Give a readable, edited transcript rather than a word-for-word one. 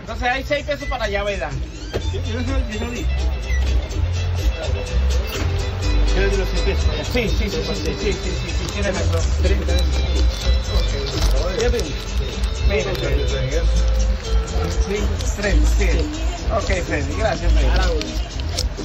Entonces hay 6 pesos para allá, ¿verdad? Yo no di. Yo di los 6 pesos allá. Sí, tiene razón. 30. Ya ven. Mira, sí, 3, sí. Ok, Freddy, gracias, Freddy.